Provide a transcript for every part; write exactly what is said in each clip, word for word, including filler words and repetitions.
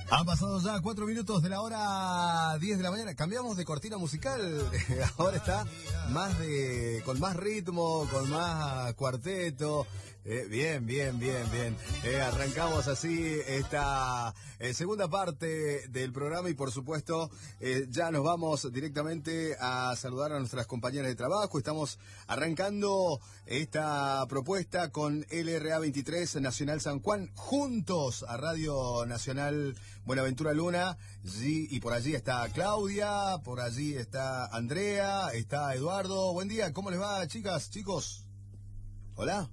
Han pasado ya cuatro minutos de la hora diez de la mañana. Cambiamos de cortina musical. Ahora está más de, con más ritmo, con más cuarteto. Eh, bien, bien, bien, bien. Eh, arrancamos así esta eh, segunda parte del programa y por supuesto eh, ya nos vamos directamente a saludar a nuestras compañeras de trabajo. Estamos arrancando esta propuesta con L R A veintitrés Nacional San Juan, juntos a Radio Nacional Buenaventura Luna, y, y por allí está Claudia, por allí está Andrea, está Eduardo. Buen día, ¿cómo les va, chicas, chicos? Hola.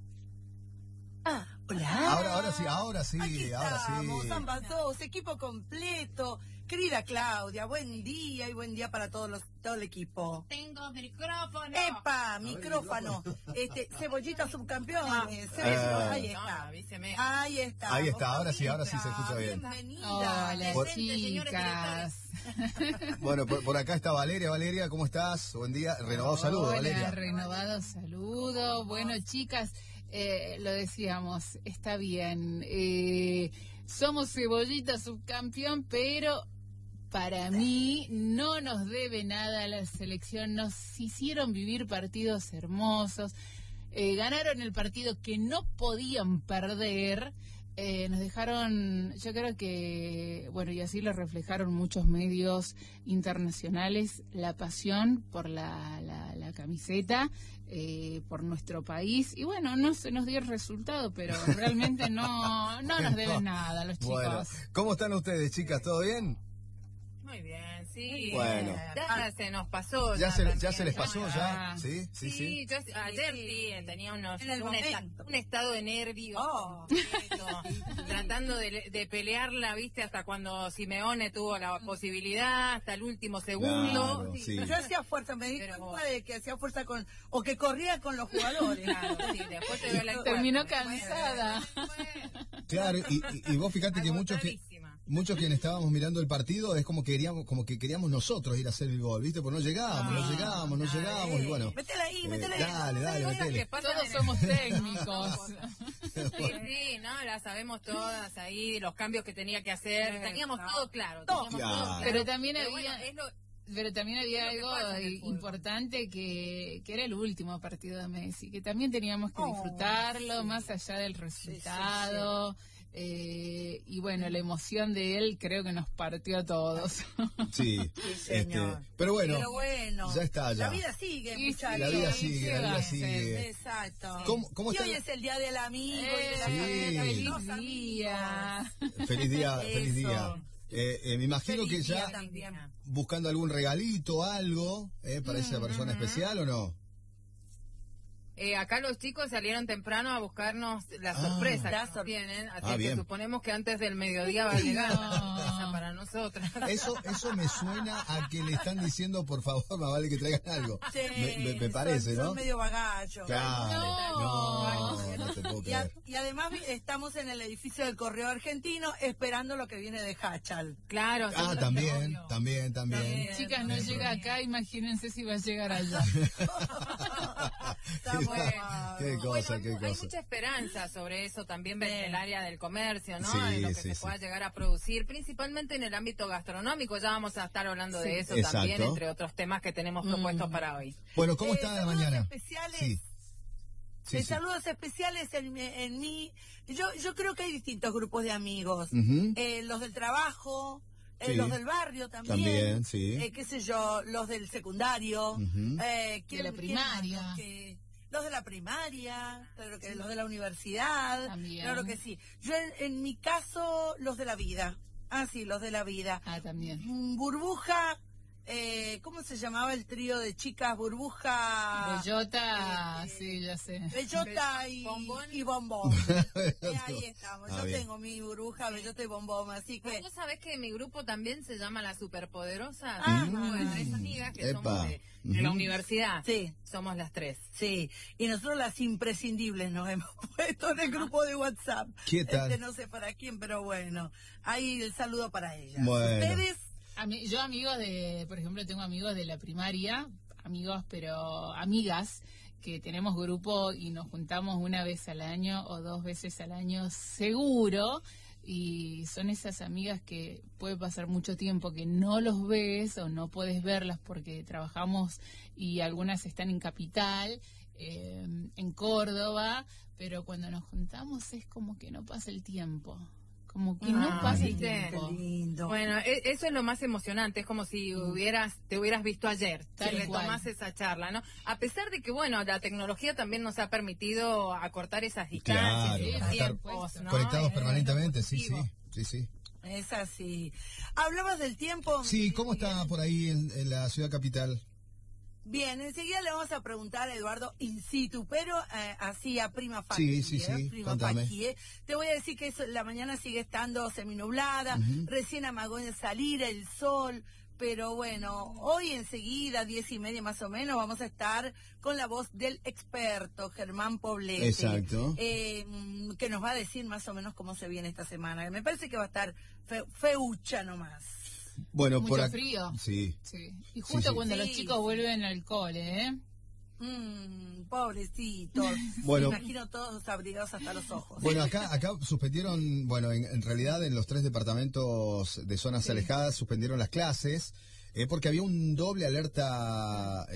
Ah, hola. Ahora, ahora sí, ahora sí, Aquí ahora estamos, sí. ambas dos, equipo completo. Querida Claudia, buen día y buen día para todos los, todo el equipo. Tengo micrófono. ¡Epa! Micrófono. Este, Cebollita subcampeón. Ah, eh, eh. ahí está. No, avíseme. Ahí está. Ahí está, ahora sí, ahora sí se escucha bien. Bienvenida. Hola, Por- chicas. Bueno, por, por acá está Valeria. Valeria, ¿cómo estás? Buen día. Renovado saludo, Hola, Valeria. renovado saludo. Bueno, chicas, eh, lo decíamos, está bien. Eh, somos Cebollita subcampeón, pero para mí no nos debe nada a la selección. Nos hicieron vivir partidos hermosos. Eh, ganaron el partido que no podían perder. Eh, nos dejaron, yo creo que, bueno, y así lo reflejaron muchos medios internacionales, la pasión por la, la, la camiseta, eh, por nuestro país. Y bueno, no se nos dio el resultado, pero realmente no, no nos deben nada los chicos. Bueno, ¿cómo están ustedes, chicas? ¿Todo bien? Muy bien, sí. Bueno. Ya se nos pasó. ¿Ya, Ya, se, también, ya se les pasó? ¿no? ¿Ya? Ah. ¿Sí? Sí, sí. Sí, yo ayer sí, tenía unos, En el un, esta- momento. un estado de nervios, Oh. completo, tratando de, de pelearla, viste, hasta cuando Simeone tuvo la posibilidad, hasta el último segundo. Claro, sí. Yo hacía fuerza, me di Pero- cuenta de que hacía fuerza con, o que corría con los jugadores. Claro, sí, después te veo la Terminó encuesta. cansada. Bueno, Claro, y, y, y vos fíjate que muchos que agotadísima. muchos quienes estábamos mirando el partido es como que queríamos, como que queríamos nosotros ir a hacer el gol, ¿viste? Pues no llegábamos, no Ah, llegábamos, no dale. llegábamos y bueno. Métela ahí, eh, métela ahí. dale, dale, Cosas metele. que pasan Todos en somos el- técnicos. Sí, sí, no, las sabemos todas ahí, los cambios que tenía que hacer, teníamos todo claro. Todo. Teníamos Claro. todo claro. Pero también Pero había... bueno, es lo- Pero también había Es lo que algo pasa en el eh, fútbol. importante que, que era el último partido de Messi, que también teníamos que Oh, disfrutarlo sí. más allá del resultado. Eh, y bueno, la emoción de él creo que nos partió a todos. Sí, señor. este, pero bueno, Pero bueno, ya está, ya. la vida sigue, Y muchachos. La vida Sí, sigue, ¿qué la va vida a sigue. Exacto. ¿Cómo- cómo y está hoy la- es el día del amigo y de la Sí. familia, feliz los amigos. día. Feliz día, feliz Eso. día. Eh, eh, me imagino Feliz que ya día también. buscando algún regalito, algo, eh, para esa persona especial o no. Eh, acá los chicos salieron temprano a buscarnos la Ah. sorpresa La que sor- tienen, así Ah, que bien. suponemos que antes del mediodía va a llegar No. la sorpresa para nosotras. Eso, eso me suena a que le están diciendo, por favor, más vale que traigan algo. Sí, Me, me- me son- parece, son ¿no? medio bagallos. Claro. No. No, no te puedo Y, a- creer. y además vi- estamos en el edificio del Correo Argentino esperando lo que viene de Hachal. Claro. Ah, sí, también, obvio. también, también. También. Chicas, no llega acá, imagínense si va a llegar allá. Estamos- Qué cosa, Bueno, qué hay cosa. mucha esperanza sobre eso también en el área del comercio, ¿no? Sí, de lo que sí, se sí. pueda llegar a producir, principalmente en el ámbito gastronómico. Ya vamos a estar hablando de eso Exacto. también, entre otros temas que tenemos propuestos para hoy. Bueno, ¿cómo Eh, está la saludos mañana? especiales. Sí. Sí, Eh, sí. Saludos especiales en, mi- en mí. Yo, yo creo que hay distintos grupos de amigos. Ujú. Eh, los del trabajo, eh, Sí. los del barrio también. También, sí. Eh, qué sé yo, los del secundario. Ujú. eh, ¿quién- De la quién más? primaria. Los, que- los de la primaria, claro que los de la universidad. También. Claro que sí. Yo en, en mi caso, los de la vida. Ah, sí, los de la vida. Ah, también. Mm, Burbuja, eh, ¿cómo se llamaba el trío de chicas? Burbuja... Bellota, eh, sí, ya sé. Bellota y Bombón. y bombón. Eh, ahí estamos. Ah, Yo bien. tengo mi burbuja, bellota y bombón, así que... ¿Vos sabés que mi grupo también se llama La Superpoderosa? Ah. Bueno, tres amigas que Epa. somos de, de la Ujú. universidad. Sí. Somos las tres. Sí, y nosotros las imprescindibles nos hemos puesto en el grupo de WhatsApp. ¿Qué tal? Este, no sé para quién, pero bueno, ahí el saludo para ellas. Bueno. Ustedes, Ami- yo amigos de, por ejemplo, tengo amigos de la primaria, amigos pero amigas, que tenemos grupo y nos juntamos una vez al año o dos veces al año seguro. y son esas amigas que puede pasar mucho tiempo que no los ves o no puedes verlas porque trabajamos y algunas están en Capital, eh, en Córdoba, pero cuando nos juntamos es como que no pasa el tiempo. Como que no Ah, pasa el ¿viste? tiempo. Qué lindo. Bueno, e- eso es lo más emocionante, es como si hubieras te hubieras visto ayer, Tal si cual. retomás esa charla, ¿no? A pesar de que, bueno, la tecnología también nos ha permitido acortar esas distancias, Claro, y estar tiempos, ¿no? conectados Eh, permanentemente, lo sí, sí, positivo. sí, sí. Es así. Hablabas del tiempo. Sí, ¿cómo está Miguel? por ahí en, en la ciudad capital? Bien, enseguida le vamos a preguntar a Eduardo in situ, pero eh, así a prima facie. Sí, sí, sí, ¿eh? Prima contame. facie. Te voy a decir que eso, la mañana sigue estando seminublada, Ujú. recién amagó en salir el sol, pero bueno, hoy enseguida, diez y media más o menos, vamos a estar con la voz del experto Germán Poblete. Exacto. eh, mm, que nos va a decir más o menos cómo se viene esta semana. Me parece que va a estar fe- feucha nomás. Bueno, Mucho por acá. frío. Sí. Sí. Y justo sí. cuando los Sí. chicos vuelven al cole, ¿eh? Mm, pobrecitos. Bueno. Me imagino todos abrigados hasta los ojos. Bueno, acá acá suspendieron, bueno, en, en realidad en los tres departamentos de zonas Sí. alejadas suspendieron las clases eh, porque había un doble alerta,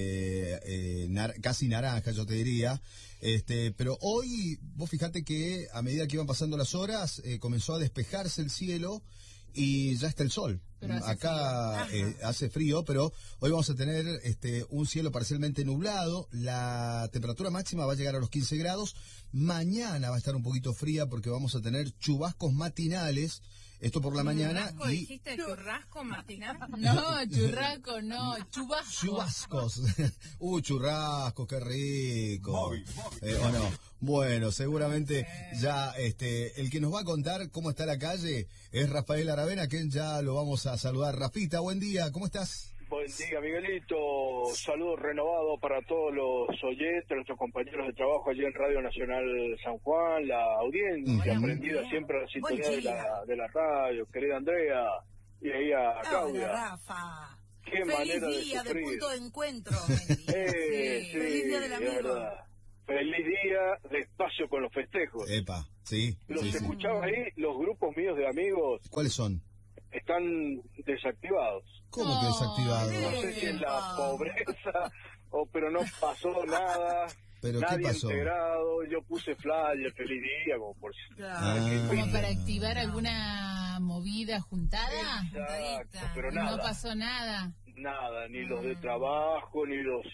este, eh, nar- casi naranja, yo te diría. Este, pero hoy, vos fijate que a medida que iban pasando las horas, eh, comenzó a despejarse el cielo y ya está el sol. Pero hace Acá frío. eh, hace frío, pero hoy vamos a tener este, un cielo parcialmente nublado. La temperatura máxima va a llegar a los quince grados. Mañana va a estar un poquito fría porque vamos a tener chubascos matinales. Esto por la mañana ¿Churrasco, y dijiste churrasco matinal? No, churraco, no, chubasco. chubascos. uh, churrascos, qué rico. Eh, ¿O no? Bueno, seguramente ya este el que nos va a contar cómo está la calle es Rafael Aravena, quien ya lo vamos a saludar. Rafita, buen día, ¿cómo estás? Buen día, Miguelito. Saludos renovados para todos los oyentes, nuestros compañeros de trabajo allí en Radio Nacional San Juan, la audiencia Ujú. prendida siempre a la sintonía Buen de día. la, de la radio, querida Andrea, y ahí a Hola, Claudia. Rafa. Qué Feliz manera de día de, sufrir. punto de encuentro. Meli. Eh, Sí, sí, feliz día del es amigo. verdad. Feliz día de espacio con los festejos. Epa, sí, Los sí, sí. escuchaba ahí, los grupos míos de amigos ¿Cuáles son? están desactivados. ¿Cómo No, que desactivado? sí. No sé si es la Epa. pobreza o pero no pasó nada. ¿Pero qué Nadie pasó? integrado, yo puse flyer, feliz día, como por si... Claro. Ah. Como para activar alguna movida juntada. Exacto, pero Y nada, no pasó nada. nada, ni los de trabajo, ni los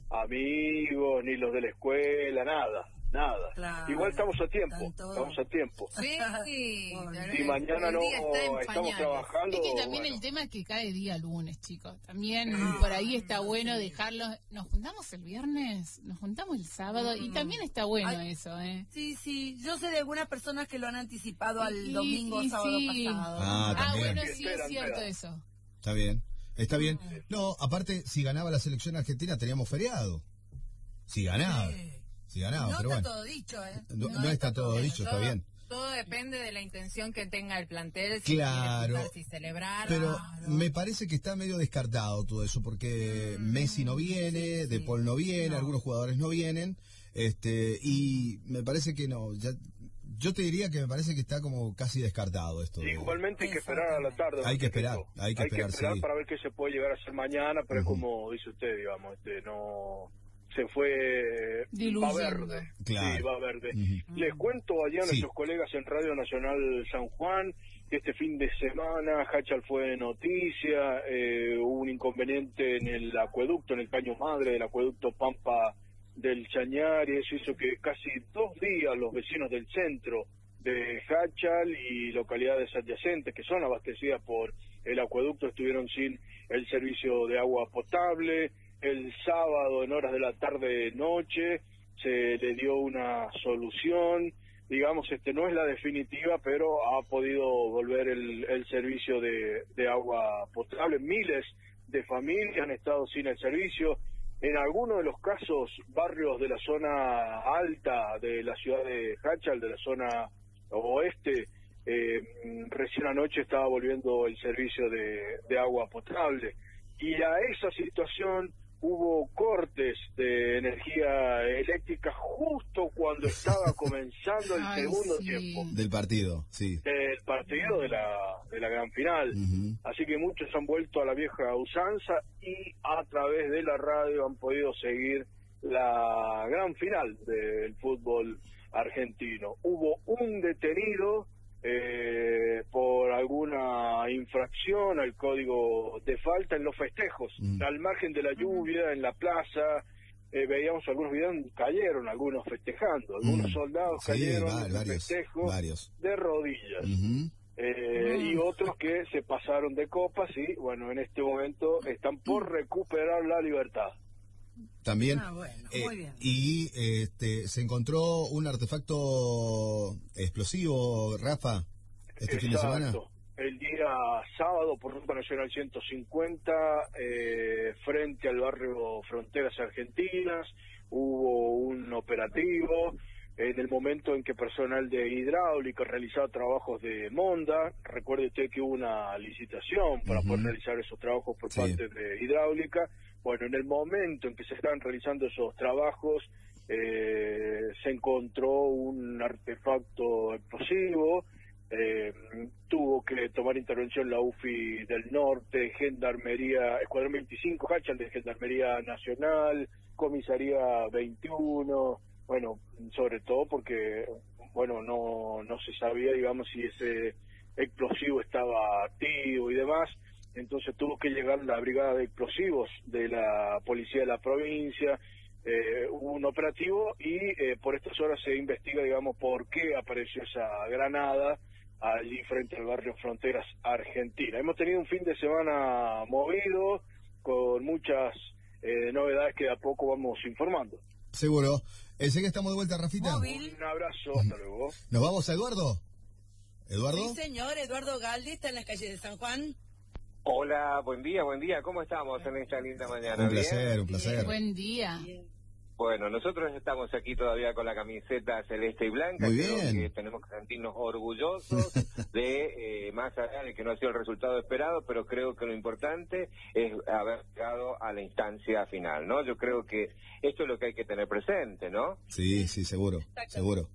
amigos, ni los de la escuela, nada, nada. Claro. Igual estamos a tiempo, Están todos- estamos a tiempo. Sí, sí. Si mañana El no día está en estamos pañales. trabajando... Es que también bueno, el tema es que cae día lunes, chicos. También Ah, por ahí está bueno dejarlos. Nos juntamos el viernes, nos juntamos el sábado y también está bueno Ay. eso, ¿eh? Sí, sí. Yo sé de algunas personas que lo han anticipado al Y- domingo, y sábado sí. pasado. Ah, Ah, también. bueno, sí es Espera, cierto espera. eso. Está bien, está bien. No, aparte, si ganaba la selección argentina teníamos feriado. Si ganaba, Sí. si ganaba, No pero está bueno. todo dicho, ¿eh? No, no está todo dicho, está Todo- bien. Todo depende de la intención que tenga el plantel, si Claro. quiere juntarse y celebrar. Pero Claro. me parece que está medio descartado todo eso, porque Messi no viene, sí, sí. De Paul no viene, No. algunos jugadores no vienen, este, y me parece que no, ya, yo te diría que me parece que está como casi descartado esto. de- Igualmente hay que esperar a la tarde. Hay que esperar, Marquito. hay que esperar, sí. para ver qué se puede llegar a hacer mañana, pero Ujú. es como dice usted, digamos, este, no se fue Diluyendo. va verde. Claro. Sí, va verde. Ujú. Les cuento allá a Sí. nuestros colegas en Radio Nacional San Juan que este fin de semana Hachal fue de noticia, eh, hubo un inconveniente en el acueducto, en el caño madre del acueducto Pampa del Chañar, y eso hizo que casi dos días los vecinos del centro de Hachal y localidades adyacentes que son abastecidas por el acueducto estuvieron sin el servicio de agua potable. El sábado en horas de la tarde noche se le dio una solución, digamos, este no es la definitiva, pero ha podido volver el, el servicio de, de agua potable. Miles de familias han estado sin el servicio. En algunos de los casos, barrios de la zona alta de la ciudad de Hachal, de la zona oeste, eh, recién anoche estaba volviendo el servicio de, de agua potable. Y a esa situación hubo cortes de energía eléctrica justo cuando estaba comenzando el Ay, segundo sí. tiempo Del partido, sí. del partido de la, de la gran final. Ujú. Así que muchos han vuelto a la vieja usanza y a través de la radio han podido seguir la gran final del fútbol argentino. Hubo un detenido eh, por alguna infracción al código de falta en los festejos, Mm. al margen de la lluvia, en la plaza. Eh, veíamos algunos videos, cayeron algunos festejando, algunos Mm. soldados Sí, cayeron va- en varios, festejo varios. de rodillas. Ujú. Eh, Mm. y otros que se pasaron de copas y, bueno, en este momento están por recuperar la libertad. También. Ah, bueno, Eh, muy bien. y este, se encontró un artefacto explosivo, Rafa, este fin de semana. Exacto. El día sábado por Ruta Nacional ciento cincuenta, eh, frente al barrio Fronteras Argentinas, hubo un operativo. En el momento en que personal de hidráulica realizaba trabajos de monda, recuerde usted que hubo una licitación para Ujú. poder realizar esos trabajos por Sí. parte de hidráulica. Bueno, en el momento en que se estaban realizando esos trabajos, eh, se encontró un artefacto explosivo. Eh, tuvo que tomar intervención la U F I del Norte, Gendarmería, Escuadrón veinticinco, Hachal de Gendarmería Nacional, Comisaría veintiuno, bueno, sobre todo porque, bueno, no, no se sabía, digamos, si ese explosivo estaba activo y demás, entonces tuvo que llegar la brigada de explosivos de la policía de la provincia. Eh, hubo un operativo y eh, por estas horas se investiga, digamos, por qué apareció esa granada allí frente al barrio Fronteras Argentina. Hemos tenido un fin de semana movido, con muchas eh, novedades que de a poco vamos informando. Seguro. Enseguida estamos de vuelta, Rafita. Móvil. Un abrazo, hasta luego. ¿Nos vamos a Eduardo? ¿Eduardo? Sí, señor, Eduardo Galdi está en las calles de San Juan. Hola, buen día, buen día. ¿Cómo estamos en esta linda mañana? Un ¿Bien? placer, un placer. Buen día. Bueno, nosotros estamos aquí todavía con la camiseta celeste y blanca. Muy Creo bien. que tenemos que sentirnos orgullosos de, eh, más allá de que no ha sido el resultado esperado, pero creo que lo importante es haber llegado a la instancia final, ¿no? Yo creo que esto es lo que hay que tener presente, ¿no? Sí, sí, seguro, seguro.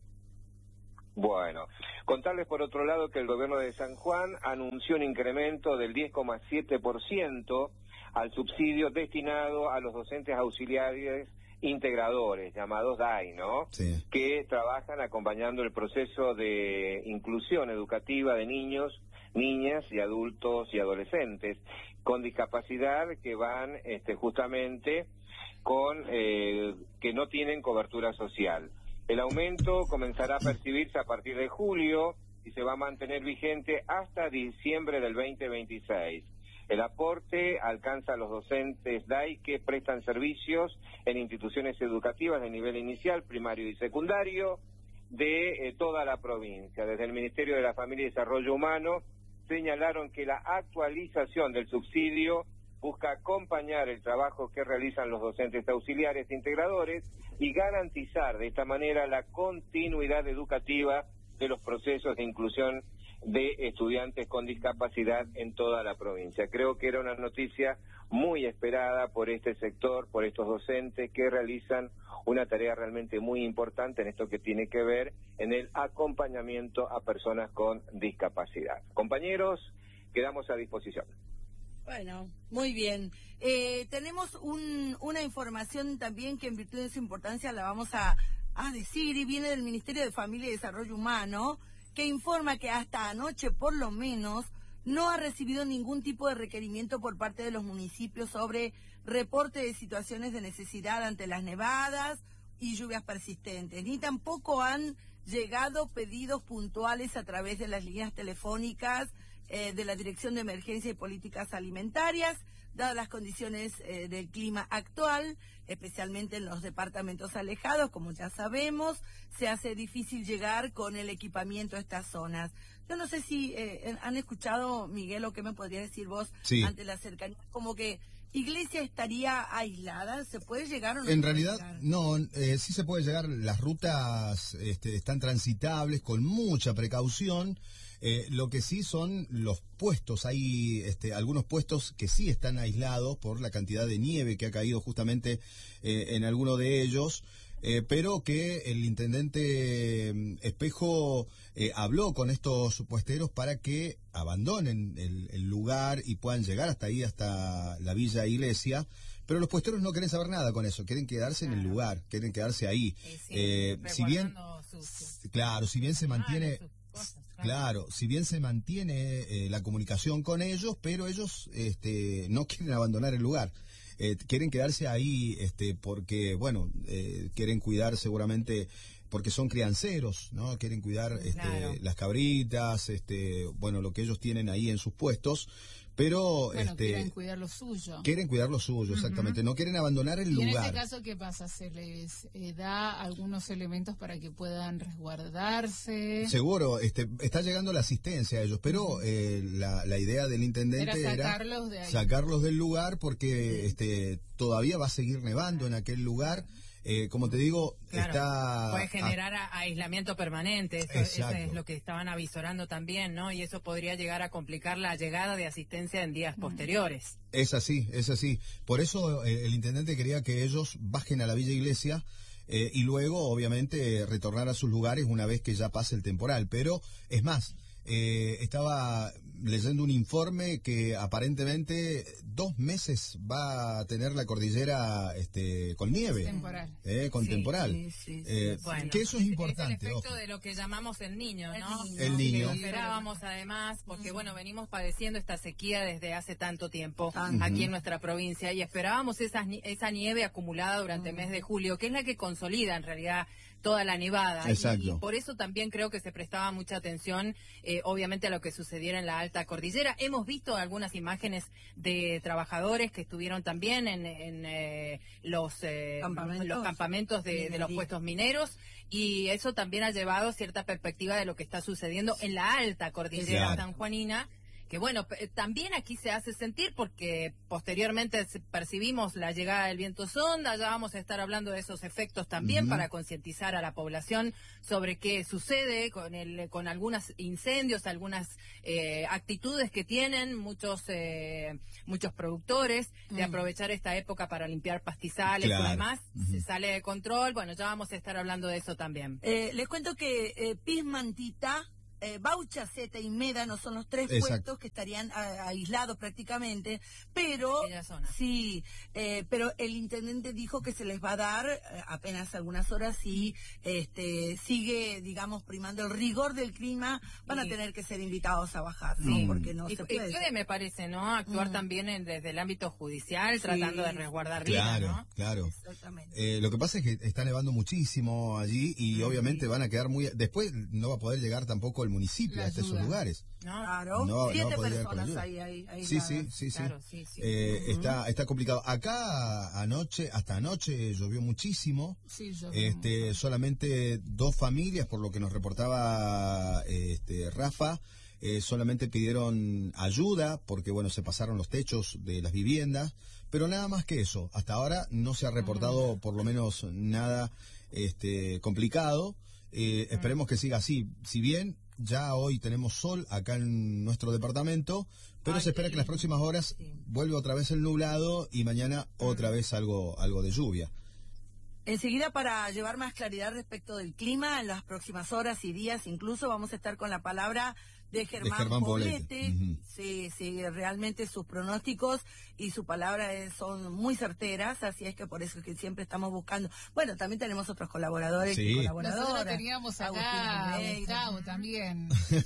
Bueno, contarles por otro lado que el gobierno de San Juan anunció un incremento del diez coma siete por ciento al subsidio destinado a los docentes auxiliares integradores, llamados D A I, ¿no? Sí. Que trabajan acompañando el proceso de inclusión educativa de niños, niñas y adultos y adolescentes con discapacidad que van este, justamente con eh, que no tienen cobertura social. El aumento comenzará a percibirse a partir de julio y se va a mantener vigente hasta diciembre del veinte veintiséis. El aporte alcanza a los docentes D A I que prestan servicios en instituciones educativas de nivel inicial, primario y secundario de eh, toda la provincia. Desde el Ministerio de la Familia y Desarrollo Humano señalaron que la actualización del subsidio busca acompañar el trabajo que realizan los docentes auxiliares integradores y garantizar de esta manera la continuidad educativa de los procesos de inclusión de estudiantes con discapacidad en toda la provincia. Creo que era una noticia muy esperada por este sector, por estos docentes que realizan una tarea realmente muy importante en esto que tiene que ver en el acompañamiento a personas con discapacidad. Compañeros, quedamos a disposición. Bueno, muy bien. Eh, tenemos un, una información también que en virtud de su importancia la vamos a, a decir y viene del Ministerio de Familia y Desarrollo Humano, que informa que hasta anoche por lo menos no ha recibido ningún tipo de requerimiento por parte de los municipios sobre reporte de situaciones de necesidad ante las nevadas y lluvias persistentes, ni tampoco han llegado pedidos puntuales a través de las líneas telefónicas eh, de la Dirección de Emergencia y Políticas Alimentarias, dadas las condiciones eh, del clima actual, especialmente en los departamentos alejados, como ya sabemos, se hace difícil llegar con el equipamiento a estas zonas. Yo no sé si eh, han escuchado, Miguel, o qué me podría decir vos Sí. ante la cercanía, como que Iglesia estaría aislada, ¿se puede llegar o no? En se puede realidad, llegar? no, eh, sí se puede llegar, las rutas este, están transitables con mucha precaución. Eh, lo que sí son los puestos, hay este, algunos puestos que sí están aislados por la cantidad de nieve que ha caído justamente eh, en alguno de ellos. Eh, pero que el intendente eh, Espejo eh, habló con estos puesteros para que abandonen el, el lugar y puedan llegar hasta ahí, hasta la Villa Iglesia. Pero los puesteros no quieren saber nada con eso, quieren quedarse claro. en el lugar, quieren quedarse ahí. Sí, sí, eh, si bien, sus, sus... claro, si bien se mantiene... Cosas, claro. Claro, si bien se mantiene eh, la comunicación con ellos, pero ellos este, no quieren abandonar el lugar. Eh, quieren quedarse ahí este, porque, bueno, eh, quieren cuidar seguramente, porque son crianceros, ¿no? Quieren cuidar este, claro. las cabritas, este, bueno, lo que ellos tienen ahí en sus puestos, pero... Bueno, este, quieren cuidar lo suyo. Quieren cuidar lo suyo, exactamente. Uh-huh. No quieren abandonar el ¿Y lugar. ¿Y en este caso qué pasa? ¿Se les eh, da algunos elementos para que puedan resguardarse? Seguro, este, está llegando la asistencia a ellos, pero uh-huh. eh, la, la idea del intendente era sacarlos, era de ahí. sacarlos del lugar porque este, todavía va a seguir nevando en aquel lugar. Eh, como te digo, claro, está... puede generar a, aislamiento permanente, eso, eso es lo que estaban avisorando también, ¿no? Y eso podría llegar a complicar la llegada de asistencia en días posteriores. Es así, es así. Por eso el, el intendente quería que ellos bajen a la Villa Iglesia eh, y luego, obviamente, retornar a sus lugares una vez que ya pase el temporal. Pero, es más, eh, estaba leyendo un informe que aparentemente dos meses va a tener la cordillera este, con nieve. Temporal. Eh, con sí, temporal. Sí, sí, sí. Eh, bueno, que eso es importante. Es el efecto ojo. de lo que llamamos el niño, ¿no? El niño. El niño. Que esperábamos además, porque bueno, venimos padeciendo esta sequía desde hace tanto tiempo Uh-huh. aquí en nuestra provincia y esperábamos esas, esa nieve acumulada durante el mes de julio, que es la que consolida en realidad toda la nevada. Exacto. Y, y por eso también creo que se prestaba mucha atención, eh, obviamente, a lo que sucediera en la alta cordillera. Hemos visto algunas imágenes de trabajadores que estuvieron también en, en eh, los, eh, ¿Campamentos? los campamentos de, de los puestos mineros, y eso también ha llevado cierta perspectiva de lo que está sucediendo en la alta cordillera claro. sanjuanina. Que bueno, p- también aquí se hace sentir porque posteriormente se- percibimos la llegada del viento sonda, ya vamos a estar hablando de esos efectos también Uh-huh. para concientizar a la población sobre qué sucede con el con algunos incendios, algunas eh, actitudes que tienen muchos eh, muchos productores de Mm. aprovechar esta época para limpiar pastizales Claro. y demás. Uh-huh. Se sale de control, bueno, ya vamos a estar hablando de eso también. Eh, les cuento que eh, Pismantita, eh, Baucha, Zeta y Médano son los tres Exacto. puestos que estarían a- aislados prácticamente, pero Aquella zona. sí, eh, pero el intendente dijo que se les va a dar eh, apenas algunas horas y este sigue, digamos, primando el rigor del clima, van a Y- tener que ser invitados a bajar, Sí. ¿no? Porque no y, se y puede. puede, me parece, ¿no? Actuar Mm. también en- desde el ámbito judicial, Sí. tratando de resguardar Claro, vidas, ¿no? claro. Exactamente. Eh, lo que pasa es que está nevando muchísimo allí y Mm. obviamente van a quedar muy... Después no va a poder llegar tampoco el municipio La hasta esos ayuda. lugares. ¿No? Claro, No, no siete podría ir con personas ayuda. ahí, ahí, ahí Sí, sí, sí, sí. Claro, sí, sí. Eh, Ujú. está, está complicado. Acá anoche, hasta anoche llovió muchísimo. Sí, yo Este, solamente dos familias, por lo que nos reportaba este, Rafa, eh, solamente pidieron ayuda porque, bueno, se pasaron los techos de las viviendas, pero nada más que eso. Hasta ahora no se ha reportado, por lo menos, nada este, complicado. Eh, esperemos que siga así. Si bien ya hoy tenemos sol acá en nuestro departamento, pero Ay, se espera qué que las lindo. próximas horas Sí. vuelva otra vez el nublado y mañana otra vez algo, algo de lluvia. Enseguida, para llevar más claridad respecto del clima, en las próximas horas y días incluso vamos a estar con la palabra de Germán, Germán Poblete. Poblete. Ujú. Sí, sí, realmente sus pronósticos y su palabra es- son muy certeras, así es que por eso es que siempre estamos buscando. Bueno, también tenemos otros colaboradores Sí. y colaboradoras. Nosotros teníamos acá a Agustín Almeida. Gustavo también.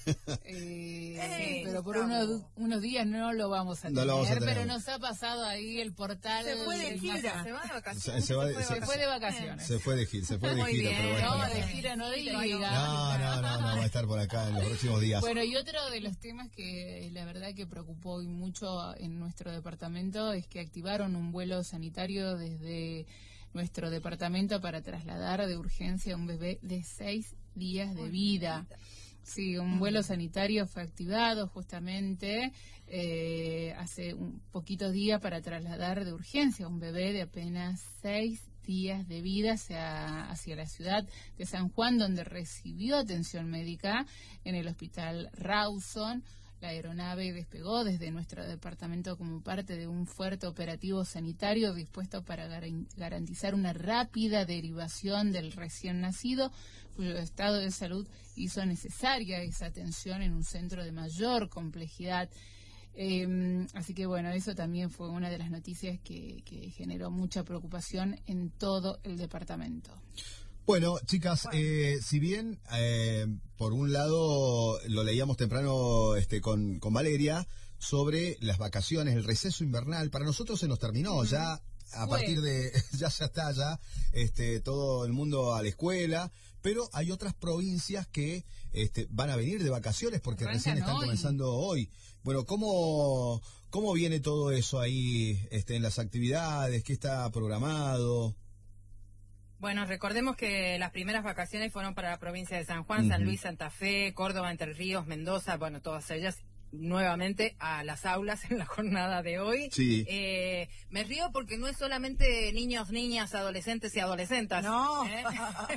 Eh, Ey, pero por Gustavo. unos, unos días no lo vamos a No tener, lo vamos a tener. pero nos ha pasado ahí el portal. Se fue de del gira. más- Se va de Se- vacaciones. se va de- fue se- Se fue de vacaciones. Se fue de gira, se fue de Muy gira, bien. pero bueno. No, de gira no diga. No, no, no, no, va a estar por acá en los próximos días. Bueno, y otro de los temas que la verdad que preocupó hoy mucho en nuestro departamento es que activaron un vuelo sanitario desde nuestro departamento para trasladar de urgencia a un bebé de seis días de vida. Sí, un vuelo sanitario fue activado justamente eh, hace un poquitos días para trasladar de urgencia a un bebé de apenas seis días de vida hacia, hacia la ciudad de San Juan, donde recibió atención médica en el hospital Rawson. La aeronave despegó desde nuestro departamento como parte de un fuerte operativo sanitario dispuesto para gar- garantizar una rápida derivación del recién nacido, cuyo estado de salud hizo necesaria esa atención en un centro de mayor complejidad. Eh, así que bueno, eso también fue una de las noticias que, que generó mucha preocupación en todo el departamento. Bueno, chicas, eh, si bien eh, por un lado lo leíamos temprano este, con, con Valeria sobre las vacaciones, el receso invernal, para nosotros se nos terminó, uh-huh. ya a Fue. partir de, ya ya está ya este, todo el mundo a la escuela, pero hay otras provincias que este, van a venir de vacaciones porque Arrancan recién están hoy. comenzando hoy. Bueno, ¿cómo, cómo viene todo eso ahí este, en las actividades? ¿Qué está programado? Bueno, recordemos que las primeras vacaciones fueron para la provincia de San Juan, Uh-huh. San Luis, Santa Fe, Córdoba, Entre Ríos, Mendoza, bueno, todas ellas nuevamente a las aulas en la jornada de hoy. Sí. Eh, me río porque no es solamente niños, niñas, adolescentes y adolescentas. No. ¿Eh?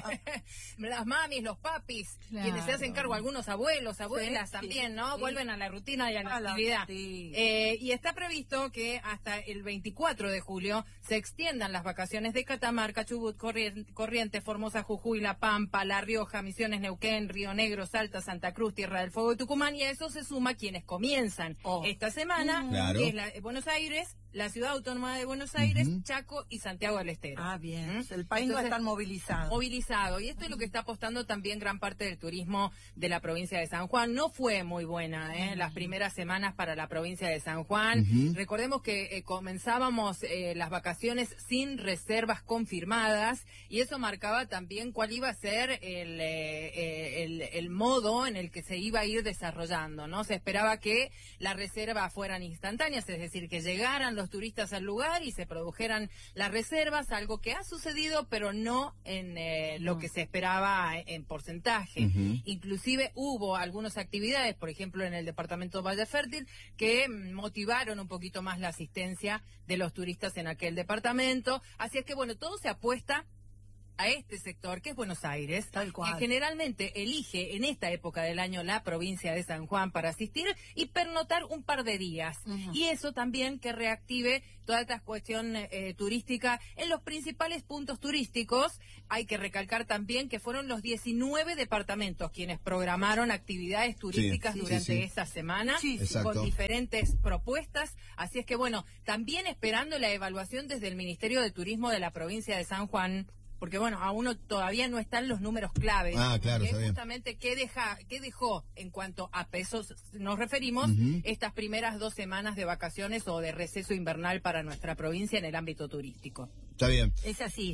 Las mamis, los papis, Claro. quienes se hacen cargo, algunos abuelos, abuelas Sí, también, ¿no? sí. Vuelven a la rutina y a la A la- actividad. sí. Eh, y está previsto que hasta el veinticuatro de julio se extiendan las vacaciones de Catamarca, Chubut, Corrien- Corrientes, Formosa, Jujuy, La Pampa, La Rioja, Misiones, Neuquén, Río Negro, Salta, Santa Cruz, Tierra del Fuego y Tucumán, y a eso se suma quienes comienzan Oh. esta semana, Claro. que es la, Buenos Aires, la Ciudad Autónoma de Buenos Aires, Ujú. Chaco y Santiago del Estero. Ah, bien. ¿Mm? El país va a Entonces, estar movilizado. movilizado. Y esto es lo que está apostando también gran parte del turismo de la provincia de San Juan. No fue muy buena, ¿eh? Las primeras semanas para la provincia de San Juan. Ujú. Recordemos que eh, comenzábamos eh, las vacaciones sin reservas confirmadas y eso marcaba también cuál iba a ser el, eh, eh, el, el modo en el que se iba a ir desarrollando, ¿no? Se esperaba que las reservas fueran instantáneas, es decir, que llegaran los turistas al lugar y se produjeran las reservas, algo que ha sucedido, pero no en eh, lo que se esperaba en porcentaje. Ujú. Inclusive hubo algunas actividades, por ejemplo, en el departamento Valle Fértil, que mm, motivaron un poquito más la asistencia de los turistas en aquel departamento. Así es que, bueno, todo se apuesta a este sector, que es Buenos Aires, Tal cual. que generalmente elige en esta época del año la provincia de San Juan para asistir y pernotar un par de días. Ujú. Y eso también que reactive toda esta cuestión eh, turística en los principales puntos turísticos. Hay que recalcar también que fueron los diecinueve departamentos quienes programaron actividades turísticas sí, durante sí, sí. esta semana, Sí, sí. Exacto. con diferentes propuestas. Así es que, bueno, también esperando la evaluación desde el Ministerio de Turismo de la provincia de San Juan, porque bueno, aún no- todavía no están los números claves. Ah, claro, que está es bien. justamente qué deja, qué dejó en cuanto a pesos nos referimos Ujú. estas primeras dos semanas de vacaciones o de receso invernal para nuestra provincia en el ámbito turístico. Está bien. Es así.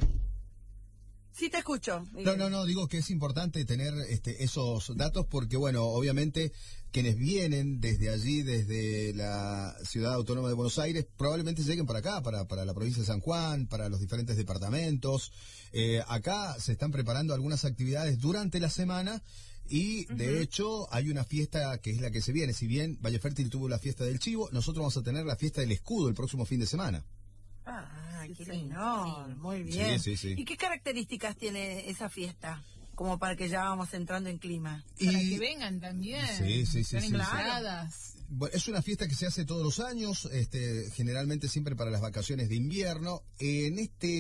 Sí, te escucho. No, no, no, digo que es importante tener este, esos datos porque, bueno, obviamente quienes vienen desde allí, desde la Ciudad Autónoma de Buenos Aires, probablemente lleguen para acá, para, para la provincia de San Juan, para los diferentes departamentos. Eh, acá se están preparando algunas actividades durante la semana y, de hecho, hay una fiesta que es la que se viene. Si bien Valle Fértil tuvo la fiesta del Chivo, nosotros vamos a tener la fiesta del Escudo el próximo fin de semana. Ah, qué Sí, lindo. sí. Muy bien. Sí, sí, sí. ¿Y qué características tiene esa fiesta? Como para que ya vamos entrando en clima. Para Y- que vengan también. Sí, sí, sí, Están sí, invitadas. Bueno, es una fiesta que se hace todos los años, este, generalmente siempre para las vacaciones de invierno. En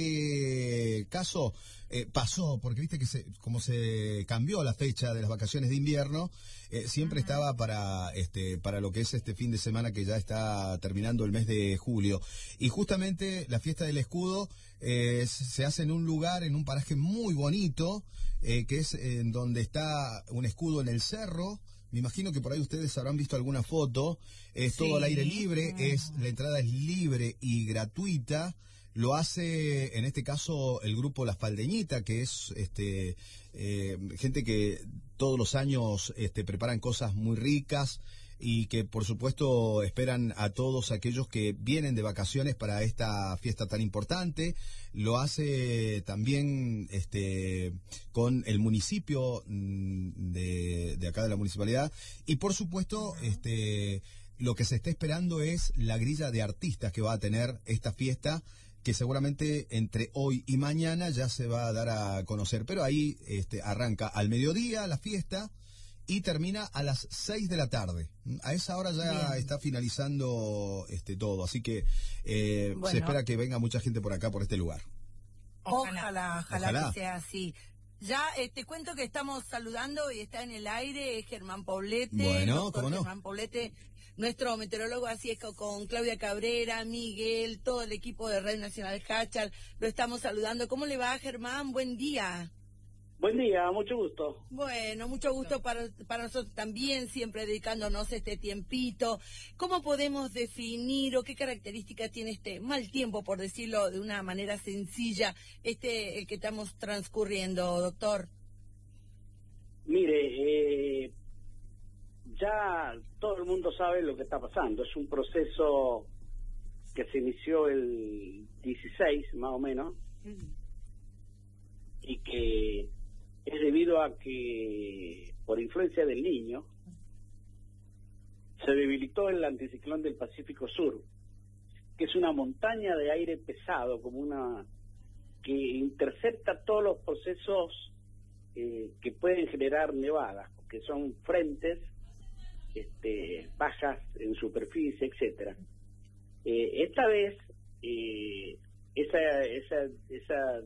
este caso eh, pasó, porque viste que se, como se cambió la fecha de las vacaciones de invierno, eh, siempre estaba para, este, para lo que es este fin de semana que ya está terminando el mes de julio. Y justamente la fiesta del escudo eh, se hace en un lugar, en un paraje muy bonito, eh, que es en donde está un escudo en el cerro. Me imagino que por ahí ustedes habrán visto alguna foto. Es todo al aire libre, es la entrada es libre y gratuita. Lo hace, en este caso, el grupo La Faldeñita, que es este eh, gente que todos los años este, preparan cosas muy ricas y que, por supuesto, esperan a todos aquellos que vienen de vacaciones para esta fiesta tan importante. Lo hace también este con el municipio mm, de, de acá de la municipalidad. Y, por supuesto, este lo que se está esperando es la grilla de artistas que va a tener esta fiesta, que seguramente entre hoy y mañana ya se va a dar a conocer. Pero ahí este, arranca al mediodía la fiesta y termina a las seis de la tarde. A esa hora ya Bien. está finalizando este todo, así que eh, bueno. se espera que venga mucha gente por acá, por este lugar. Ojalá, ojalá, ojalá. que sea así. Ya eh, te cuento que estamos saludando y está en el aire Germán Poblete. Bueno, ¿cómo no? Germán Poblete, nuestro meteorólogo, así es con Claudia Cabrera, Miguel, todo el equipo de Radio Nacional Hachal. Lo estamos saludando. ¿Cómo le va, Germán? Buen día. Buen día, mucho gusto. Bueno, mucho gusto para, para nosotros también, siempre dedicándonos este tiempito. ¿Cómo podemos definir o qué características tiene este mal tiempo, por decirlo de una manera sencilla, este el que estamos transcurriendo, doctor? Mire, eh, ya todo el mundo sabe lo que está pasando. Es un proceso que se inició el dieciséis, más o menos, uh-huh. y que es debido a que, por influencia del Niño, se debilitó el anticiclón del Pacífico Sur, que es una montaña de aire pesado, como una que intercepta todos los procesos eh, que pueden generar nevadas, que son frentes, este, bajas en superficie, etcétera. Eh, esta vez, eh, esa, esa, esa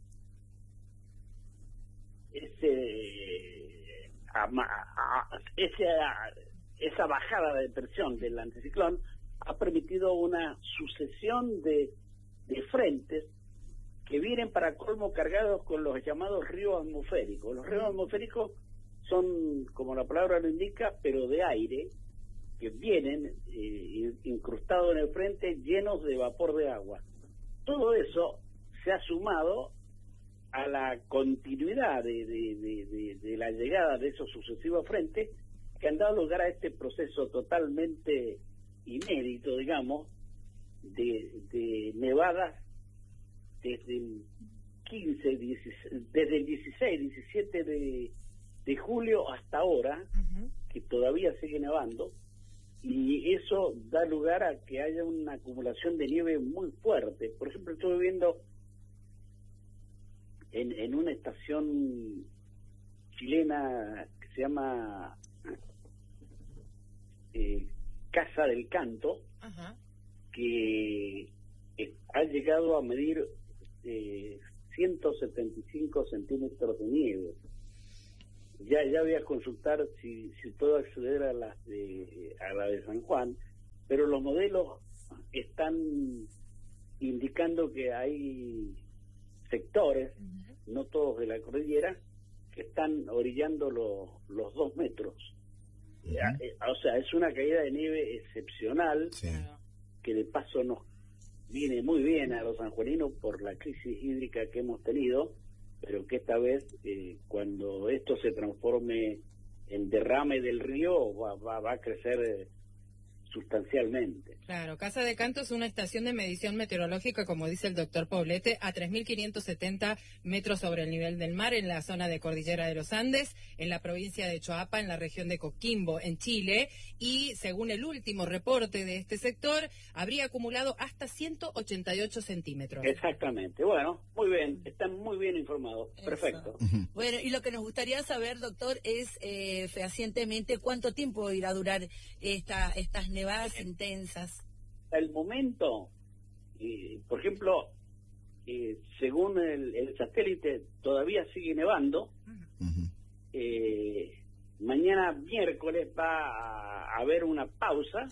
ese a, a, esa, esa bajada de presión del anticiclón ha permitido una sucesión de, de frentes que vienen para colmo cargados con los llamados ríos atmosféricos. Los ríos atmosféricos son, como la palabra lo indica, pero de aire, que vienen eh, incrustados en el frente llenos de vapor de agua. Todo eso se ha sumado a la continuidad de, de, de, de, de la llegada de esos sucesivos frentes que han dado lugar a este proceso totalmente inédito, digamos, de, de nevadas desde el quince, dieciséis, desde el dieciséis, diecisiete de, de julio hasta ahora, uh-huh. que todavía sigue nevando, y eso da lugar a que haya una acumulación de nieve muy fuerte. Por ejemplo, estuve viendo En, en una estación chilena que se llama eh, Casa del Canto, uh-huh. que eh, ha llegado a medir eh, ciento setenta y cinco centímetros de nieve. Ya ya voy a consultar si, si puedo acceder a las de a la de San Juan, pero los modelos están indicando que hay sectores, uh-huh. no todos de la cordillera, que están orillando los, los dos metros. Uh-huh. O sea, es una caída de nieve excepcional, sí. que de paso nos viene muy bien a los sanjuaninos por la crisis hídrica que hemos tenido, pero que esta vez, eh, cuando esto se transforme en derrame del río, va, va, va a crecer eh, sustancialmente. Claro, Casa de Canto es una estación de medición meteorológica, como dice el doctor Poblete, a tres mil quinientos setenta metros sobre el nivel del mar en la zona de Cordillera de los Andes, en la provincia de Choapa, en la región de Coquimbo, en Chile, y según el último reporte de este sector, habría acumulado hasta ciento ochenta y ocho centímetros. Exactamente. Bueno, muy bien, están muy bien informados. Eso. Perfecto. Uh-huh. Bueno, y lo que nos gustaría saber, doctor, es eh, fehacientemente cuánto tiempo irá a durar esta, estas nevadas eh, intensas. Al momento, eh, por ejemplo, eh, según el, el satélite, todavía sigue nevando. Uh-huh. Eh, mañana miércoles va a haber una pausa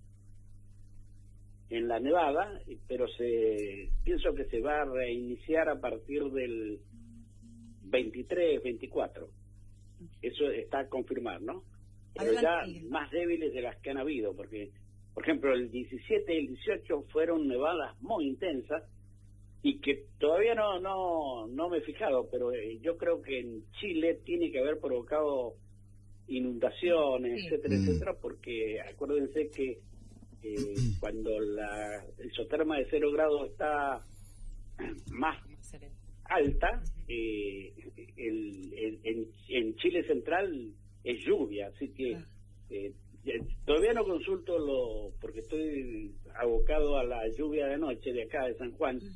en la nevada, pero se pienso que se va a reiniciar a partir del veintitrés, veinticuatro. Eso está a confirmar, ¿no? Pero ya más débiles de las que han habido, porque, por ejemplo, el diecisiete y el dieciocho fueron nevadas muy intensas y que todavía no no no me he fijado, pero eh, yo creo que en Chile tiene que haber provocado inundaciones, sí. etcétera, mm. etcétera, porque acuérdense que eh, cuando la isoterma de cero grados está más alta, eh, el, el, en, en Chile central es lluvia, así que eh, todavía no consulto lo porque estoy abocado a la lluvia de noche de acá de San Juan,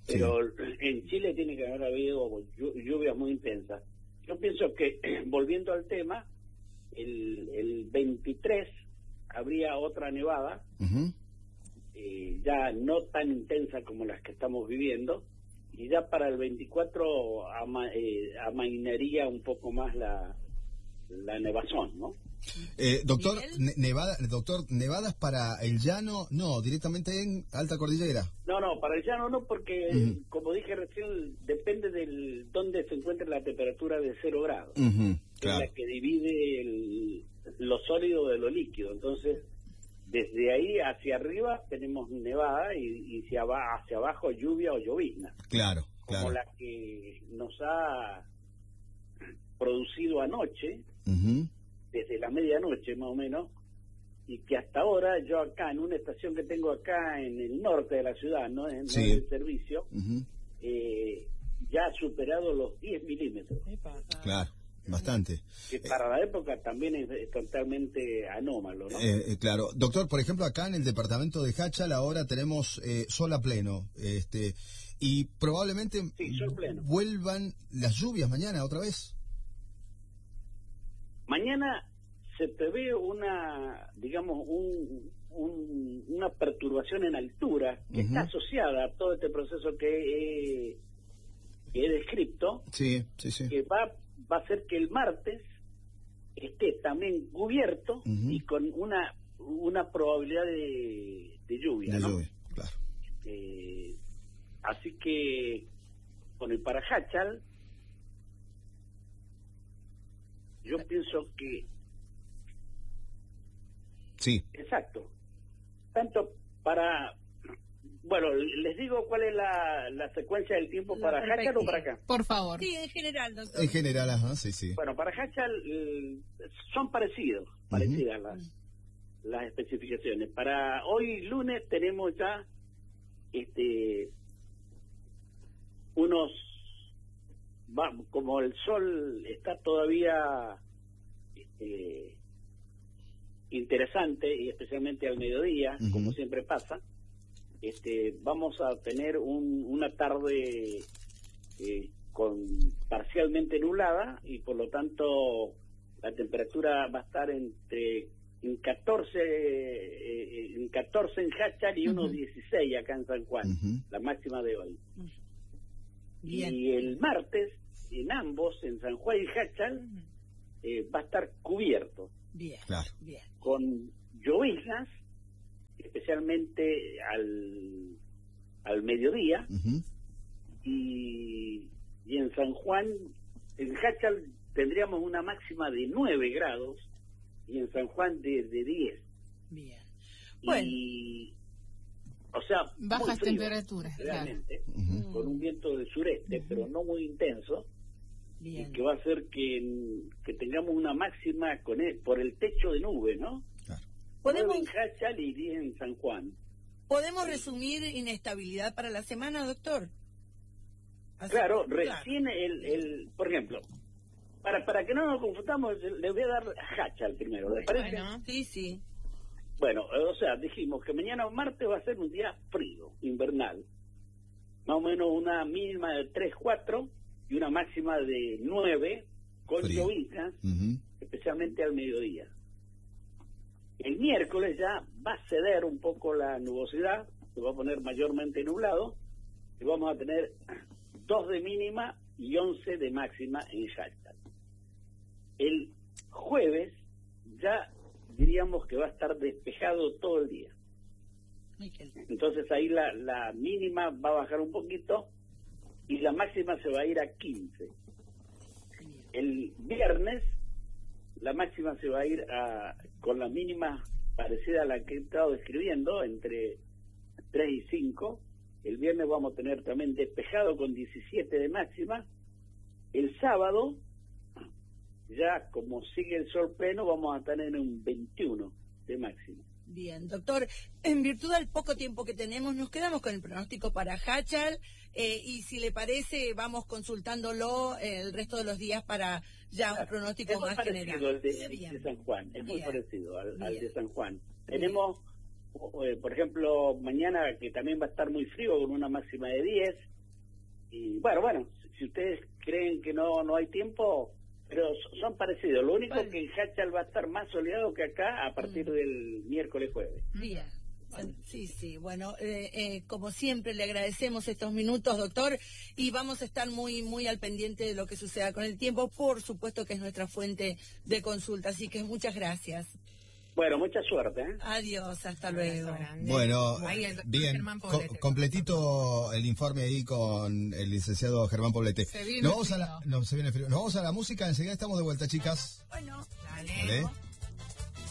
pero sí. En Chile tiene que haber habido lluvias muy intensas. Yo pienso que, volviendo al tema, el, el veintitrés habría otra nevada, uh-huh. eh, ya no tan intensa como las que estamos viviendo, y ya para el veinticuatro ama, eh, amainaría un poco más la, la nevazón, ¿no? Eh, doctor, ne nevada, doctor, ¿nevadas para el llano? No, directamente en alta cordillera. No, no, para el llano no, porque uh-huh. como dije recién, depende del dónde se encuentre la temperatura de cero grados, uh-huh, claro. Es la que divide el, lo sólido de lo líquido. Entonces, desde ahí hacia arriba tenemos nevada y, y hacia, hacia abajo lluvia o llovizna. Claro, como claro. la que nos ha producido anoche. Uh-huh. Desde la medianoche más o menos, y que hasta ahora yo acá en una estación que tengo acá en el norte de la ciudad, no en, sí. no en el servicio, uh-huh. eh, ya ha superado los diez milímetros. Claro, bastante. Que para la época también es, es totalmente anómalo, ¿no? Eh, eh, claro. Doctor, por ejemplo, acá en el departamento de Hachal ahora tenemos eh, sol a pleno, este, y probablemente sí, sol pleno. Vuelvan las lluvias mañana otra vez. Mañana se prevé una, digamos, un, un, una perturbación en altura que uh-huh. está asociada a todo este proceso que he, que he descrito, sí, sí, sí. que va, va a hacer que el martes esté también cubierto uh-huh. y con una una probabilidad de, de lluvia, de ¿no? lluvia, claro. Eh, así que, bueno, y para Hachal, yo pienso que... Sí. Exacto. Tanto para... Bueno, les digo cuál es la, la secuencia del tiempo la para Hachal o para acá. Por favor. Sí, en general, doctor. En general, ajá, sí, sí. Bueno, para Hachal eh, son parecidos, parecidas uh-huh. las, las especificaciones. Para hoy lunes tenemos ya este unos... Va, como el sol está todavía este, interesante, y especialmente al mediodía, uh-huh. como siempre pasa, este, vamos a tener un, una tarde eh, con parcialmente nublada, y por lo tanto la temperatura va a estar entre en catorce eh, en catorce en Hachal y uh-huh. unos dieciséis acá en San Juan, uh-huh. la máxima de hoy. Uh-huh. Bien. Y el martes, en ambos, en San Juan y Hachal, uh-huh. eh, va a estar cubierto. Bien, claro. Bien. Con lloviznas, especialmente al, al mediodía, uh-huh. y, y en San Juan, en Hachal tendríamos una máxima de nueve grados, y en San Juan de, de diez. Bien. Bueno. Y... O sea, bajas frío, temperaturas, realmente, claro. uh-huh. con un viento del sureste, uh-huh. pero no muy intenso, bien. Y que va a hacer que, que tengamos una máxima con el, por el techo de nube, ¿no? Claro. Podemos en Hachal y diez en San Juan. ¿Podemos resumir inestabilidad para la semana, doctor? Así, claro, recién claro. El, el, por ejemplo, para para que no nos confundamos, le voy a dar Hachal primero, ¿les parece? Bueno, sí, sí. Bueno, o sea, dijimos que mañana martes va a ser un día frío, invernal. Más o menos una mínima de tres, cuatro y una máxima de nueve, con lloviznas, uh-huh. especialmente al mediodía. El miércoles ya va a ceder un poco la nubosidad, se va a poner mayormente nublado, y vamos a tener dos de mínima y once de máxima en Hachal. El jueves ya diríamos que va a estar despejado todo el día. Entonces ahí la, la mínima va a bajar un poquito y la máxima se va a ir a quince. El viernes la máxima se va a ir a, con la mínima parecida a la que he estado describiendo, entre tres y cinco. El viernes vamos a tener también despejado con diecisiete de máxima. El sábado, ya como sigue el sol pleno, vamos a estar en un veintiuno de máximo. Bien, doctor, en virtud del poco tiempo que tenemos, nos quedamos con el pronóstico para Hachal, eh, y si le parece, vamos consultándolo eh, el resto de los días para ya claro, un pronóstico es muy más parecido general. El de, de San Juan, es Bien. muy parecido al, al de San Juan. Bien. Tenemos, eh, por ejemplo, mañana que también va a estar muy frío, con una máxima de diez, y bueno, bueno, si ustedes creen que no no hay tiempo, pero son parecidos. Lo único Vale. que en Hachal va a estar más soleado que acá a partir Mm. del miércoles jueves. Bien. Sí, sí, bueno, eh, eh, como siempre le agradecemos estos minutos, doctor, y vamos a estar muy, muy al pendiente de lo que suceda con el tiempo, por supuesto que es nuestra fuente de consulta, así que muchas gracias. Bueno, mucha suerte, ¿eh? Adiós, hasta luego. Bueno, Ahí el doctor bien, Germán co- Poblete. completito el informe ahí con el licenciado Germán Poblete. Se viene Nos el vamos a la, frío. no, se viene frío. Nos vamos a la música, enseguida estamos de vuelta, chicas. Bueno. Dale. ¿Vale?